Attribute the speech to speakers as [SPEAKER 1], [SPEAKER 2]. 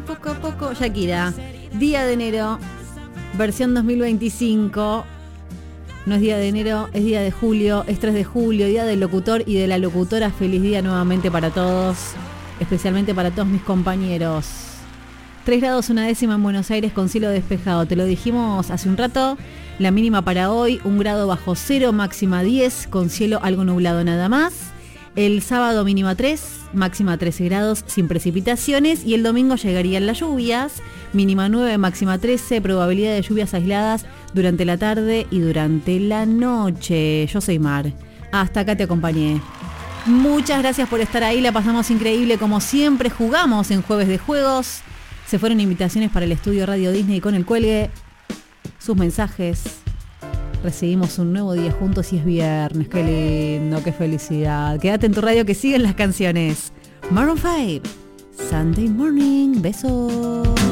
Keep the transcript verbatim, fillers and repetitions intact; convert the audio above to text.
[SPEAKER 1] poco a poco. Shakira, día de enero, versión dos mil veinticinco. No es día de enero, es día de julio, es tres de julio, día del locutor y de la locutora. Feliz día nuevamente para todos, especialmente para todos mis compañeros. tres grados una décima en Buenos Aires con cielo despejado. Te lo dijimos hace un rato. La mínima para hoy, un grado bajo cero, máxima diez, con cielo algo nublado nada más. El sábado mínima tres, máxima trece grados, sin precipitaciones. Y el domingo llegarían las lluvias, mínima nueve, máxima trece, probabilidad de lluvias aisladas durante la tarde y durante la noche. Yo soy Mar. Hasta acá te acompañé. Muchas gracias por estar ahí, la pasamos increíble como siempre. Jugamos en Jueves de Juegos. Se fueron invitaciones para el estudio Radio Disney con el cuelgue. Sus mensajes. Recibimos un nuevo día juntos y es viernes. Qué lindo, qué felicidad. Quédate en tu radio que siguen las canciones. Maroon cinco, Sunday Morning. Besos.